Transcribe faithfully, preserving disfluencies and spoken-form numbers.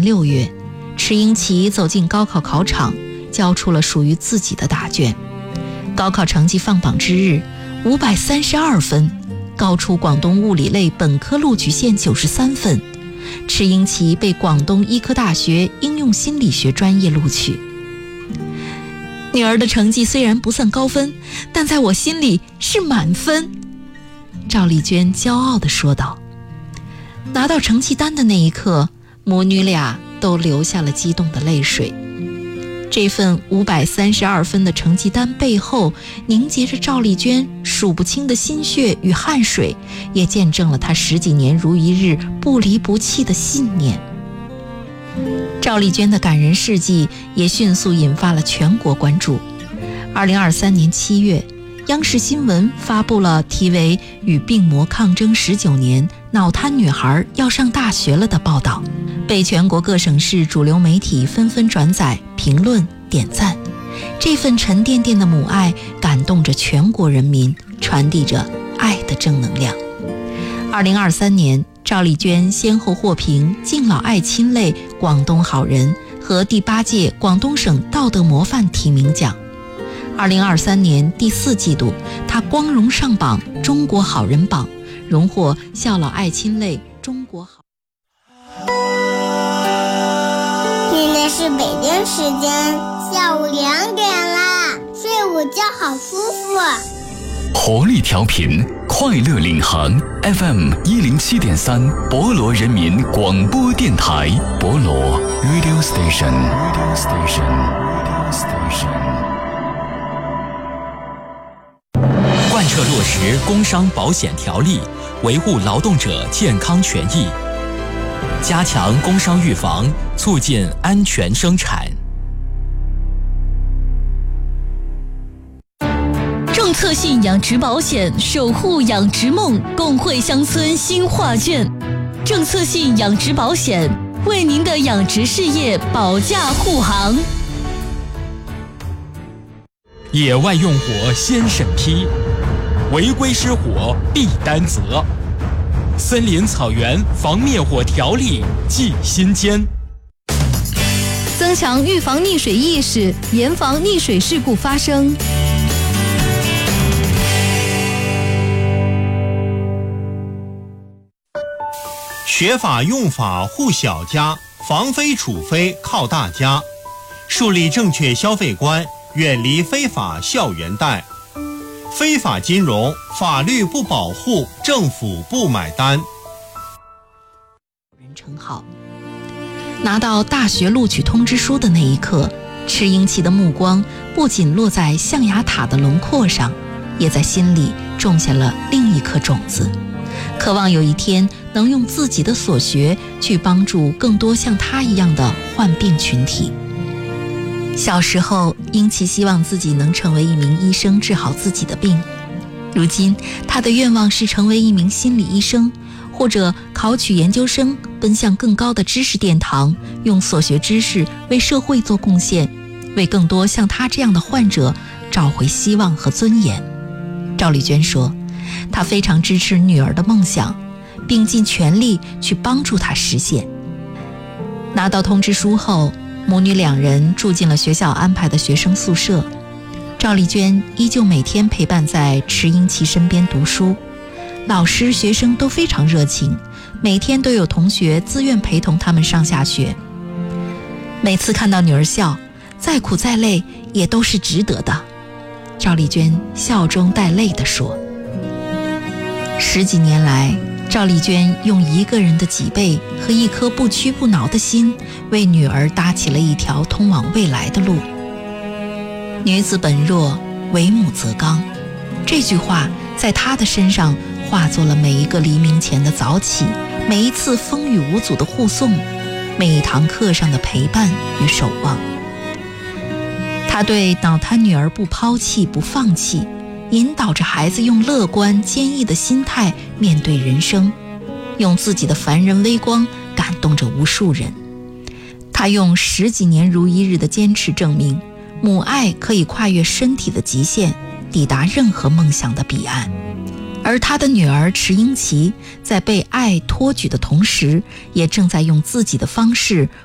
年六月，池英奇走进高考考场，交出了属于自己的答卷。高考成绩放榜之日，五百三十二分，高出广东物理类本科录取线九十三分。池英奇被广东医科大学应用心理学专业录取。女儿的成绩虽然不算高分，但在我心里是满分，赵丽娟骄傲地说道。拿到成绩单的那一刻，母女俩都流下了激动的泪水。这份五百三十二分的成绩单背后，凝结着赵丽娟数不清的心血与汗水，也见证了她十几年如一日不离不弃的信念。赵丽娟的感人事迹也迅速引发了全国关注。二零二三年七月，央视新闻发布了题为《与病魔抗争十九年，脑瘫女孩要上大学了》的报道，被全国各省市主流媒体纷纷转载、评论、点赞。这份沉甸甸的母爱感动着全国人民，传递着爱的正能量。二零二三年，赵丽娟先后获评敬老爱亲类广东好人和第八届广东省道德模范提名奖。二零二三年第四季度，她光荣上榜中国好人榜，荣获孝老爱亲类中国好。 现在是北京时间下午两点啦，睡午觉好舒服。 活力调频，快乐领航 F M 一零七点三，博罗人民广播电台，博罗 Radio Station Radio Station Radio Station。 贯彻落实工伤保险条例，维护劳动者健康权益，加强工伤预防，促进安全生产。 政策性养殖保险，守护养殖梦，共绘乡村新画卷。政策性养殖保险，为您的养殖事业保驾护航。 野外用火先审批，违规失火必担责。森林草原防灭火条例记心间， 增强预防溺水意识，严防溺水事故发生。 学法用法护小家，防非处非靠大家。树立正确消费观，远离非法校园贷。非法金融，法律不保护，政府不买单。 人称号。拿到大学录取通知书的那一刻，池英奇的目光不仅落在象牙塔的轮廓上，也在心里种下了另一颗种子，渴望有一天能用自己的所学去帮助更多像他一样的患病群体。小时候，英奇希望自己能成为一名医生，治好自己的病。如今，他的愿望是成为一名心理医生，或者考取研究生，奔向更高的知识殿堂，用所学知识为社会做贡献，为更多像他这样的患者找回希望和尊严。赵丽娟说，她非常支持女儿的梦想，并尽全力去帮助她实现。拿到通知书后，母女两人住进了学校安排的学生宿舍。赵丽娟依旧每天陪伴在池英奇身边读书，老师学生都非常热情，每天都有同学自愿陪同他们上下学。每次看到女儿笑，再苦再累也都是值得的。赵丽娟笑中带泪地说。十几年来，赵丽娟用一个人的脊背和一颗不屈不挠的心，为女儿搭起了一条通往未来的路。女子本弱，为母则刚，这句话在她的身上化作了每一个黎明前的早起，每一次风雨无阻的护送，每一堂课上的陪伴与守望。她对脑瘫女儿不抛弃不放弃，引导着孩子用乐观坚毅的心态面对人生，用自己的凡人微光感动着无数人。他用十几年如一日的坚持证明，母爱可以跨越身体的极限，抵达任何梦想的彼岸。而他的女儿池英奇在被爱托举的同时，也正在用自己的方式